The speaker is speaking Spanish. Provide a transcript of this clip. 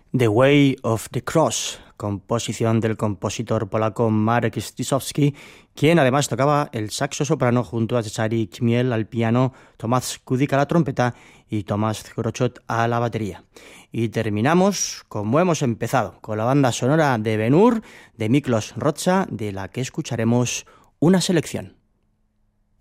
The Way of the Cross, composición del compositor polaco Marek Styczowski, quien además tocaba el saxo soprano junto a Cezary Chmiel al piano, Tomasz Kudik a la trompeta y Tomasz Grochot a la batería. Y terminamos como hemos empezado, con la banda sonora de Ben-Hur, de Miklos Rozsa, de la que escucharemos una selección.